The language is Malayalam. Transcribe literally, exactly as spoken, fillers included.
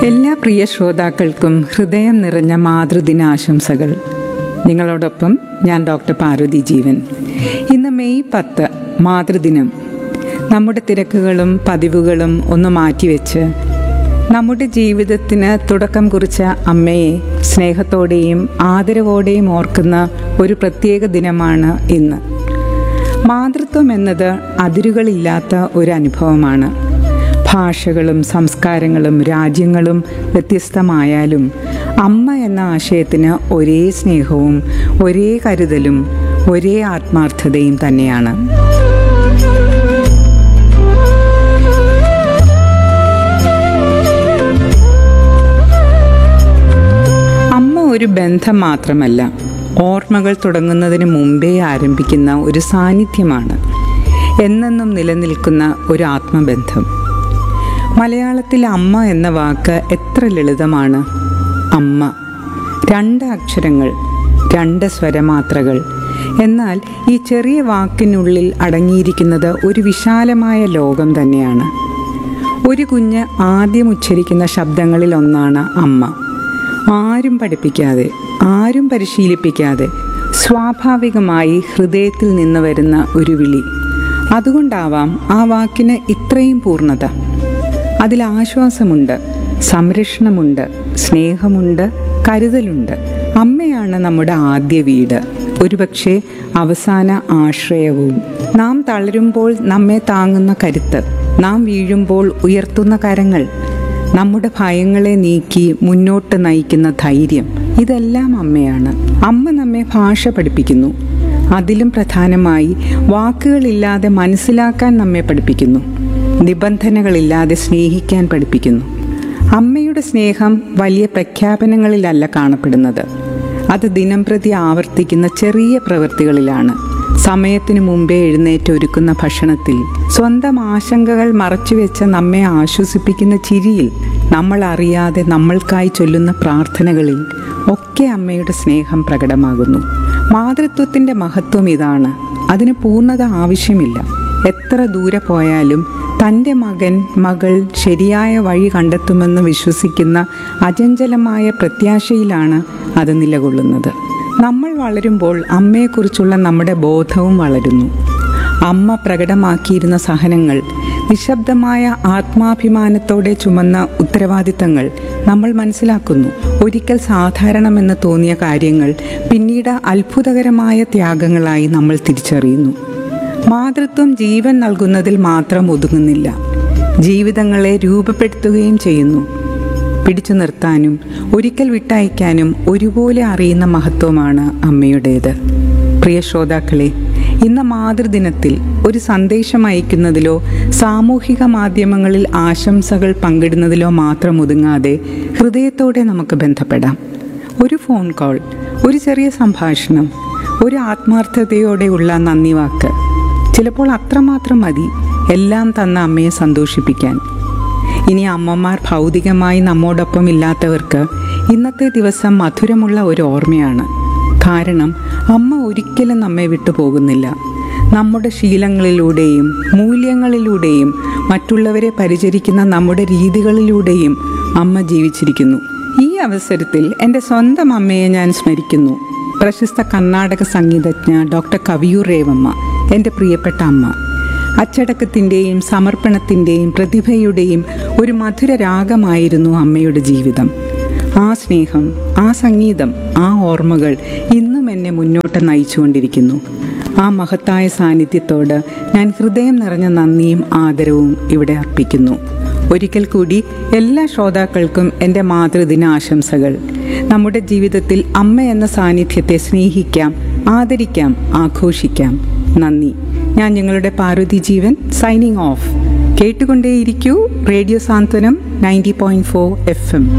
എല്ലാ പ്രിയ ശ്രോതാക്കൾക്കും ഹൃദയം നിറഞ്ഞ മാതൃദിനാശംസകൾ. നിങ്ങളോടൊപ്പം ഞാൻ ഡോക്ടർ പാർവതി ജീവൻ. ഇന്ന് മെയ് പത്ത് മാതൃദിനം. നമ്മുടെ തിരക്കുകളും പതിവുകളും ഒന്ന് മാറ്റിവെച്ച് നമ്മുടെ ജീവിതത്തിന് തുടക്കം കുറിച്ച അമ്മയെ സ്നേഹത്തോടെയും ആദരവോടെയും ഓർക്കുന്ന ഒരു പ്രത്യേക ദിനമാണ് ഇന്ന്. മാതൃത്വം എന്നത് അതിരുകളില്ലാത്ത ഒരു അനുഭവമാണ്. ഭാഷകളും സംസ്കാരങ്ങളും രാജ്യങ്ങളും വ്യത്യസ്തമായാലും അമ്മ എന്ന ആശയത്തിന് ഒരേ സ്നേഹവും ഒരേ കരുതലും ഒരേ ആത്മാർത്ഥതയും തന്നെയാണ്. അമ്മ ഒരു ബന്ധം മാത്രമല്ല, ഓർമ്മകൾ തുടങ്ങുന്നതിന് മുമ്പേ ആരംഭിക്കുന്ന ഒരു സാന്നിധ്യമാണ്. എന്നെന്നും നിലനിൽക്കുന്ന ഒരു ആത്മബന്ധം. മലയാളത്തിൽ അമ്മ എന്ന വാക്ക് എത്ര ലളിതമാണ്. അമ്മ, രണ്ട് അക്ഷരങ്ങൾ, രണ്ട് സ്വരമാത്രകൾ. എന്നാൽ ഈ ചെറിയ വാക്കിനുള്ളിൽ അടങ്ങിയിരിക്കുന്നത് ഒരു വിശാലമായ ലോകം തന്നെയാണ്. ഒരു കുഞ്ഞ് ആദ്യം ഉച്ചരിക്കുന്ന ശബ്ദങ്ങളിൽ ഒന്നാണ് അമ്മ. ആരും പഠിപ്പിക്കാതെ, ആരും പരിശീലിപ്പിക്കാതെ സ്വാഭാവികമായി ഹൃദയത്തിൽ നിന്ന് വരുന്ന ഒരു വിളി. അതുകൊണ്ടാവാം ആ വാക്കിന് ഇത്രയും പൂർണ്ണത. അതിൽ ആശ്വാസമുണ്ട്, സംരക്ഷണമുണ്ട്, സ്നേഹമുണ്ട്, കരുതലുണ്ട്. അമ്മയാണ് നമ്മുടെ ആദ്യ വീട്, ഒരുപക്ഷെ അവസാന ആശ്രയവും. നാം തളരുമ്പോൾ നമ്മെ താങ്ങുന്ന കരുത്ത്, നാം വീഴുമ്പോൾ ഉയർത്തുന്ന കരങ്ങൾ, നമ്മുടെ ഭയങ്ങളെ നീക്കി മുന്നോട്ട് നയിക്കുന്ന ധൈര്യം, ഇതെല്ലാം അമ്മയാണ്. അമ്മ നമ്മെ ഭാഷ പഠിപ്പിക്കുന്നു. അതിലും പ്രധാനമായി വാക്കുകളില്ലാതെ മനസ്സിലാക്കാൻ നമ്മെ പഠിപ്പിക്കുന്നു. നിബന്ധനകളില്ലാതെ സ്നേഹിക്കാൻ പഠിപ്പിക്കുന്നു. അമ്മയുടെ സ്നേഹം വലിയ പ്രഖ്യാപനങ്ങളിലല്ല കാണപ്പെടുന്നത്. അത് ദിനംപ്രതി ആവർത്തിക്കുന്ന ചെറിയ പ്രവൃത്തികളിലാണ്. സമയത്തിനു മുമ്പേ എഴുന്നേറ്റ് ഒരുക്കുന്ന ഭക്ഷണത്തിൽ, സ്വന്തം ആശങ്കകൾ മറച്ചുവെച്ച നമ്മെ ആശ്വസിപ്പിക്കുന്ന ചിരിയിൽ, നമ്മൾ അറിയാതെ നമ്മൾക്കായി ചൊല്ലുന്ന പ്രാർത്ഥനകളിൽ ഒക്കെ അമ്മയുടെ സ്നേഹം പ്രകടമാകുന്നു. മാതൃത്വത്തിൻ്റെ മഹത്വം ഇതാണ്. അതിന് പൂർണ്ണത ആവശ്യമില്ല. എത്ര ദൂരെ പോയാലും തൻ്റെ മകൻ മകൾ ശരിയായ വഴി കണ്ടെത്തുമെന്ന് വിശ്വസിക്കുന്ന അചഞ്ചലമായ പ്രത്യാശയിലാണ് അത് നിലകൊള്ളുന്നത്. നമ്മൾ വളരുമ്പോൾ അമ്മയെക്കുറിച്ചുള്ള നമ്മുടെ ബോധവും വളരുന്നു. അമ്മ പ്രകടമാക്കിയിരുന്ന സഹനങ്ങൾ, നിശബ്ദമായ ആത്മാഭിമാനത്തോടെ ചുമന്ന ഉത്തരവാദിത്തങ്ങൾ നമ്മൾ മനസ്സിലാക്കുന്നു. ഒരിക്കൽ സാധാരണമെന്ന് തോന്നിയ കാര്യങ്ങൾ പിന്നീട് അത്ഭുതകരമായ ത്യാഗങ്ങളായി നമ്മൾ തിരിച്ചറിയുന്നു. മാതൃത്വം ജീവൻ നൽകുന്നതിൽ മാത്രം ഒതുങ്ങുന്നില്ല, ജീവിതങ്ങളെ രൂപപ്പെടുത്തുകയും ചെയ്യുന്നു. പിടിച്ചു നിർത്താനും ഒരിക്കൽ വിട്ടയക്കാനും ഒരുപോലെ അറിയുന്ന മഹത്വമാണ് അമ്മയുടേത്. പ്രിയ ശ്രോതാക്കളെ, ഇന്ന് മാതൃദിനത്തിൽ ഒരു സന്ദേശം അയക്കുന്നതിലോ സാമൂഹിക മാധ്യമങ്ങളിൽ ആശംസകൾ പങ്കിടുന്നതിലോ മാത്രം ഒതുങ്ങാതെ ഹൃദയത്തോടെ നമുക്ക് ബന്ധപ്പെടാം. ഒരു ഫോൺ കോൾ, ഒരു ചെറിയ സംഭാഷണം, ഒരു ആത്മാർത്ഥതയോടെയുള്ള നന്ദി വാക്ക്, ചിലപ്പോൾ അത്രമാത്രം മതി എല്ലാം തന്ന അമ്മയെ സന്തോഷിപ്പിക്കാൻ. ഇനി അമ്മമാർ ഭൗതികമായി നമ്മോടൊപ്പം ഇല്ലാത്തവർക്ക് ഇന്നത്തെ ദിവസം മധുരമുള്ള ഒരു ഓർമ്മയാണ്. കാരണം അമ്മ ഒരിക്കലും നമ്മെ വിട്ടുപോകുന്നില്ല. നമ്മുടെ ശീലങ്ങളിലൂടെയും മൂല്യങ്ങളിലൂടെയും മറ്റുള്ളവരെ പരിചരിക്കുന്ന നമ്മുടെ രീതികളിലൂടെയും അമ്മ ജീവിച്ചിരിക്കുന്നു. ഈ അവസരത്തിൽ എൻ്റെ സ്വന്തം അമ്മയെ ഞാൻ സ്മരിക്കുന്നു. പ്രശസ്ത കർണാടക സംഗീതജ്ഞ ഡോക്ടർ കവിയൂർ രേവമ്മ, എൻ്റെ പ്രിയപ്പെട്ട അമ്മ. അച്ചടക്കത്തിൻ്റെയും സമർപ്പണത്തിൻ്റെയും പ്രതിഭയുടെയും ഒരു മധുര രാഗമായിരുന്നു അമ്മയുടെ ജീവിതം. ആ സ്നേഹം, ആ സംഗീതം, ആ ഓർമ്മകൾ ഇന്നും എന്നെ മുന്നോട്ട് നയിച്ചുകൊണ്ടിരിക്കുന്നു. ആ മഹത്തായ സാന്നിധ്യത്തോട് ഞാൻ ഹൃദയം നിറഞ്ഞ നന്ദിയും ആദരവും ഇവിടെ അർപ്പിക്കുന്നു. ഒരിക്കൽ കൂടി എല്ലാ ശ്രോതാക്കൾക്കും എൻ്റെ മാതൃദിന ആശംസകൾ. നമ്മുടെ ജീവിതത്തിൽ അമ്മ എന്ന സാന്നിധ്യത്തെ സ്നേഹിക്കാം, ആദരിക്കാം, ആഘോഷിക്കാം. നന്ദി. ഞാൻ നിങ്ങളുടെ പാർവതി ജീവൻ, സൈനിങ് ഓഫ്. കേട്ടുകൊണ്ടേയിരിക്കൂ റേഡിയോ സാന്ത്വനം ninety point four F M.